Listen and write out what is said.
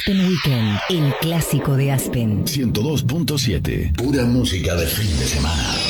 Aspen Weekend, el clásico de Aspen. 102.7, pura música de fin de semana.